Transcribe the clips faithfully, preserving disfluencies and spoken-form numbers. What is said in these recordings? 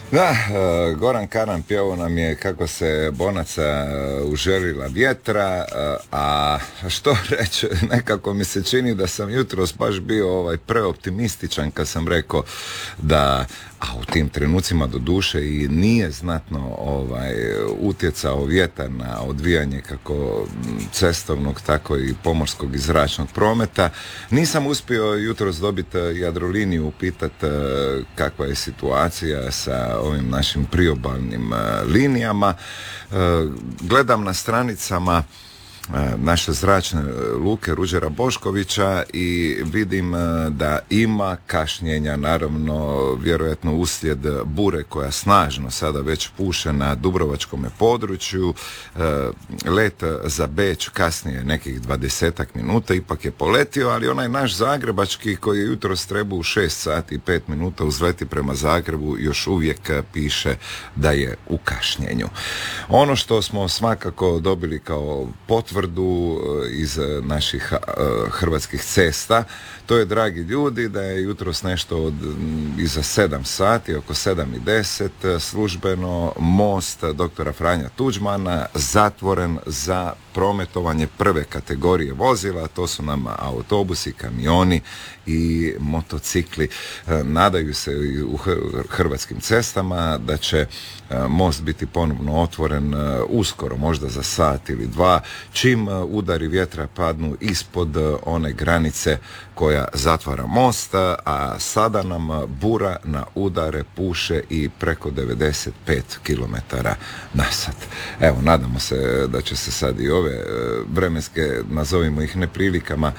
Da, uh, Goran Karan pjevao nam je kako se bonaca uh, uželila vjetra, uh, a što reći, nekako mi se čini da sam jutros baš bio ovaj preoptimističan kad sam rekao da, a u tim trenucima do duše i nije znatno ovaj utjecao vjetar na odvijanje kako cestovnog, tako i pomorskog i zračnog prometa. Nisam uspio jutros dobiti Jadroliniju, upitati uh, kakva je situacija sa ovim našim priobalnim uh, linijama. Uh, gledam na stranicama uh, naše zračne luke Ruđera Boškovića i vidim uh, da ima kašnjenja, naravno vjerojatno uslijed bure koja snažno sada već puše na dubrovačkom području. Uh, let za Beč kasnije nekih dvadesetak minuta ipak je poletio, ali onaj naš zagrebački koji je jutros trebao u šest sati i pet minuta uzleti prema Zagrebu još uvijek piše da je u kašnjenju. Ono što smo svakako dobili kao potvrdu iz naših hrvatskih cesta, to je, dragi ljudi, da je jutros nešto od iza sedam sati, oko sedam i deset, službeno most doktora Franja Tuđmana zatvoren za prometovanje prve kategorije vozila. To su nam autobusi, kamioni i motocikli. Nadaju se u hrvatskim cestama da će most biti ponovno otvoren uskoro, možda za sat ili dva, čim udari vjetra padnu ispod one granice koja zatvara most, a sada nam bura na udare puše i preko devedeset pet kilometara na sat. Evo, nadamo se da će se sad i ove vremenske, nazovimo ih neprilikama,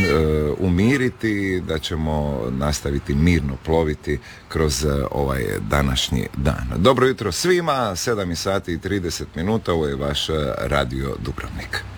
umiriti, da ćemo nastaviti mirno ploviti kroz ovaj današnji dan. Dobro jutro svima, sedam sati i trideset minuta, ovo je vaš Radio Dubrovnik.